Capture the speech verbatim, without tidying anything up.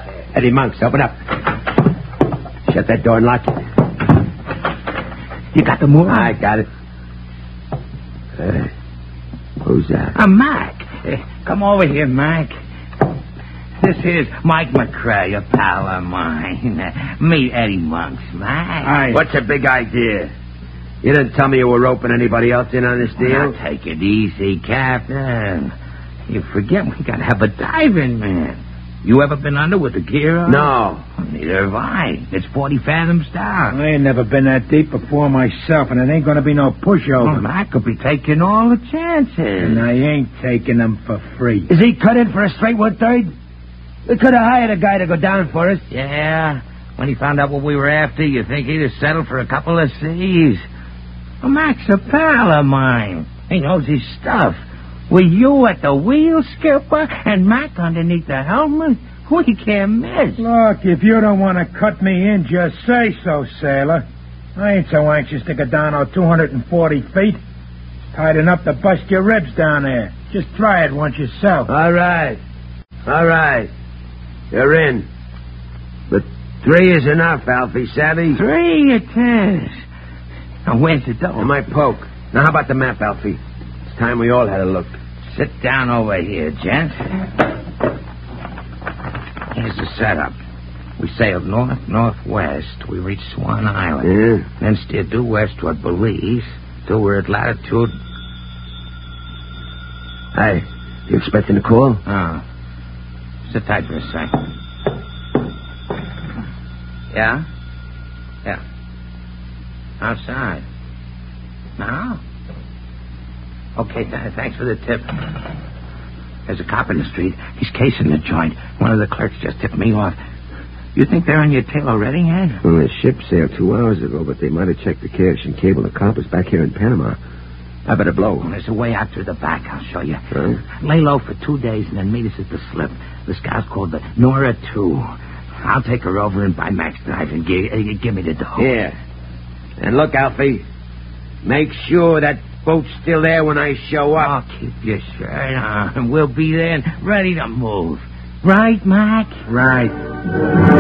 Eddie Monks, open up. Shut that door and lock it. You got the moor? I got it. Uh, who's that? I'm Mac. Uh, come over here, Mac. This here's Mike McCrae, a pal of mine. Uh, meet Eddie Monks, Mac. Hi. What's the big idea? You didn't tell me you were roping anybody else in on this deal? Now, take it easy, Captain. You forget we gotta have a diving man. You ever been under with the gear on? No. Neither have I. It's forty fathoms down. I ain't never been that deep before myself, and it ain't gonna be no pushover. Oh, I could be taking all the chances. And I ain't taking them for free. Is he cut in for a straight one-third? We could have hired a guy to go down for us. Yeah. When he found out what we were after, you think he'd have settled for a couple of C's. Well, Mac's a pal of mine. He knows his stuff. With you at the wheel, Skipper, and Mac underneath the helmet, we can't miss. Look, if you don't want to cut me in, just say so, sailor. I ain't so anxious to go down on two hundred forty feet. It's tight enough to bust your ribs down there. Just try it once yourself. All right. All right. You're in. But three is enough, Alfie, savvy? Three it is. Now, where's the dough? And my poke. Now, how about the map, Alfie? It's time we all had a look. Sit down over here, gent. Here's the setup. We sailed north-northwest. We reached Swan Island. Yeah? Then steered due west toward Belize till we're at latitude... Hey, you expecting a call? Oh. Sit tight for a second. Yeah? Yeah. Outside. Now? Okay, th- thanks for the tip. There's a cop in the street. He's casing the joint. One of the clerks just tipped me off. You think they're on your tail already, Ed? Well, the ship sailed two hours ago, but they might have checked the cash and cable and compass back here in Panama. I better blow. Well, there's a way out through the back. I'll show you. Huh? Lay low for two days and then meet us at the slip. The scout's called the Nora two. I'll take her over and buy Max Drive and give, uh, give me the dough. Yeah. And look, Alfie, make sure that boat's still there when I show up. Oh, keep your shirt on. We'll be there and ready to move. Right, Mac? Right.